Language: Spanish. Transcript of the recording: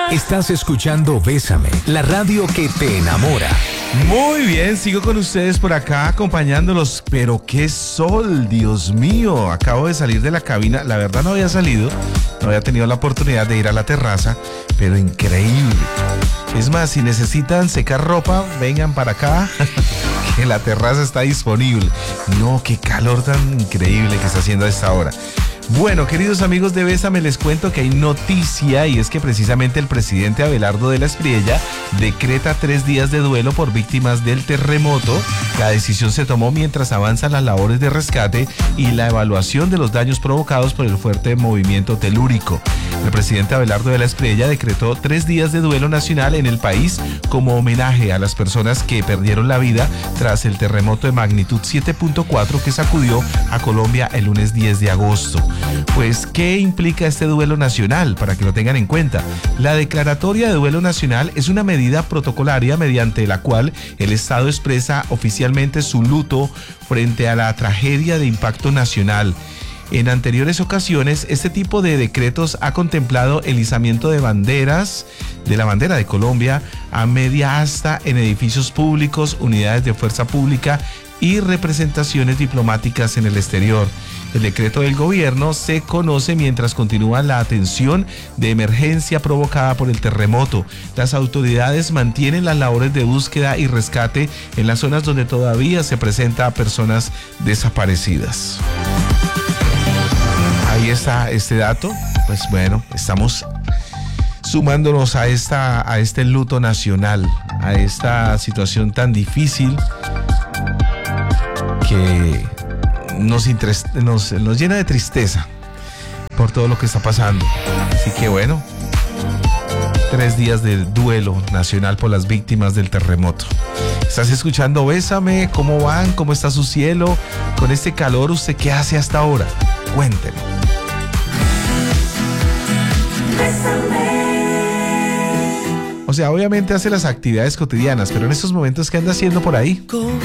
Estás escuchando Bésame, la radio que te enamora. Muy bien, sigo con ustedes por acá acompañándolos, pero qué sol, Dios mío, acabo de salir de la cabina, la verdad no había salido, no había tenido la oportunidad de ir a la terraza, pero increíble. Es más, si necesitan secar ropa, vengan para acá, que la terraza está disponible. No, qué calor tan increíble que está haciendo a esta hora. Bueno, queridos amigos de Bésame, les cuento que hay noticia y es que precisamente el presidente Abelardo de la Espriella decreta 3 días de duelo por víctimas del terremoto. La decisión se tomó mientras avanzan las labores de rescate y la evaluación de los daños provocados por el fuerte movimiento telúrico. El presidente Abelardo de la Espriella decretó 3 días de duelo nacional en el país como homenaje a las personas que perdieron la vida tras el terremoto de magnitud 7.4 que sacudió a Colombia el lunes 10 de agosto. Pues, ¿qué implica este duelo nacional? Para que lo tengan en cuenta. La declaratoria de duelo nacional es una medida protocolaria mediante la cual el Estado expresa oficialmente su luto frente a la tragedia de impacto nacional. En anteriores ocasiones, este tipo de decretos ha contemplado el izamiento de banderas, de la bandera de Colombia a media asta en edificios públicos, unidades de fuerza pública y representaciones diplomáticas en el exterior. El decreto del gobierno se conoce mientras continúa la atención de emergencia provocada por el terremoto. Las autoridades mantienen las labores de búsqueda y rescate en las zonas donde todavía se presenta a personas desaparecidas. Ahí está este dato. Pues bueno, estamos sumándonos a este luto nacional, a esta situación tan difícil que nos llena de tristeza por todo lo que está pasando. Así que bueno, 3 días de duelo nacional por las víctimas del terremoto. Estás escuchando Bésame, ¿cómo van? ¿Cómo está su cielo? Con este calor, ¿usted qué hace hasta ahora? Cuénteme. O sea, obviamente hace las actividades cotidianas, pero en estos momentos, ¿qué anda haciendo por ahí?